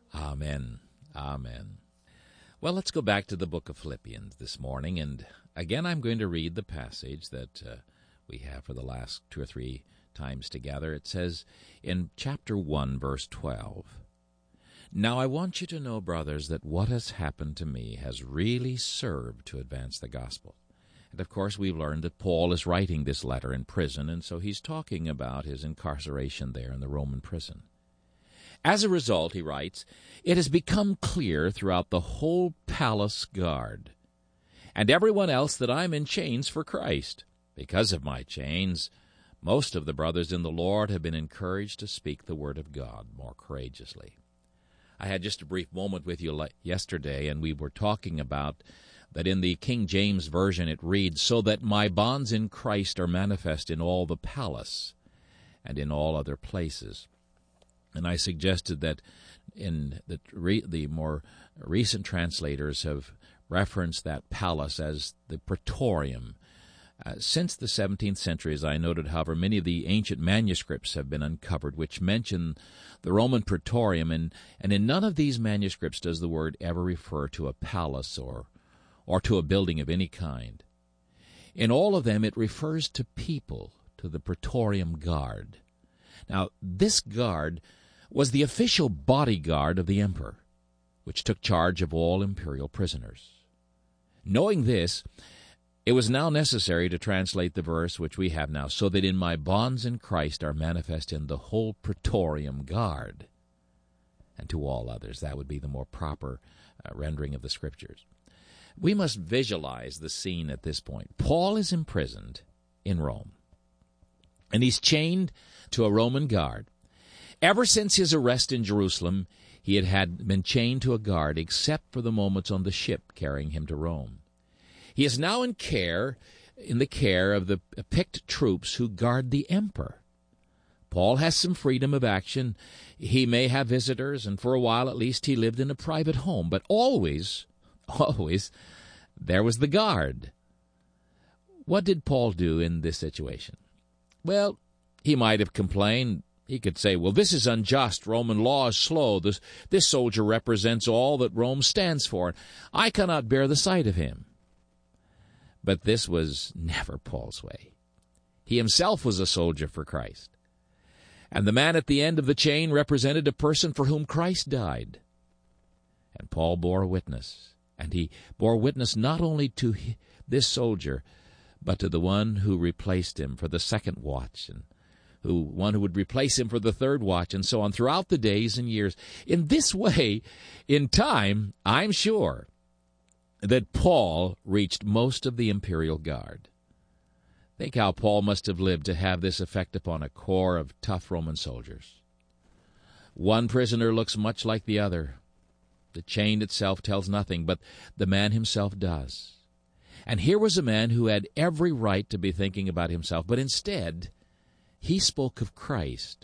Amen. Amen. Well, let's go back to the book of Philippians this morning, and again I'm going to read the passage that we have for the last 2 or 3 times together. It says in chapter 1, verse 12, "Now I want you to know, brothers, that what has happened to me has really served to advance the gospel." And of course we've learned that Paul is writing this letter in prison, and so he's talking about his incarceration there in the Roman prison. As a result, he writes, "It has become clear throughout the whole palace guard and everyone else that I'm in chains for Christ. Because of my chains, most of the brothers in the Lord have been encouraged to speak the word of God more courageously." I had just a brief moment with you yesterday, and we were talking about that in the King James Version it reads, "So that my bonds in Christ are manifest in all the palace and in all other places." And I suggested that in the more recent translators have referenced that palace as the Praetorium. Since the 17th century, as I noted, however, many of the ancient manuscripts have been uncovered which mention the Roman Praetorium, and in none of these manuscripts does the word ever refer to a palace or to a building of any kind. In all of them it refers to people, to the Praetorium Guard. Now, this guard was the official bodyguard of the emperor, which took charge of all imperial prisoners. Knowing this, it was now necessary to translate the verse which we have now, "So that in my bonds in Christ are manifest in the whole Praetorium Guard, and to all others." That would be the more proper rendering of the Scriptures. We must visualize the scene at this point. Paul is imprisoned in Rome, and he's chained to a Roman guard. Ever since his arrest in Jerusalem, he had been chained to a guard except for the moments on the ship carrying him to Rome. He is now in the care of the picked troops who guard the emperor. Paul has some freedom of action. He may have visitors, and for a while at least he lived in a private home, but always, there was the guard. What did Paul do in this situation? Well, he might have complained. He could say, "Well, this is unjust. Roman law is slow. This soldier represents all that Rome stands for. I cannot bear the sight of him." But this was never Paul's way. He himself was a soldier for Christ. And the man at the end of the chain represented a person for whom Christ died. And Paul bore witness. And he bore witness not only to this soldier, but to the one who replaced him for the second watch, and one who would replace him for the third watch, and so on throughout the days and years. In this way, in time, I'm sure that Paul reached most of the imperial guard. Think how Paul must have lived to have this effect upon a corps of tough Roman soldiers. One prisoner looks much like the other. The chain itself tells nothing, but the man himself does. And here was a man who had every right to be thinking about himself, but instead he spoke of Christ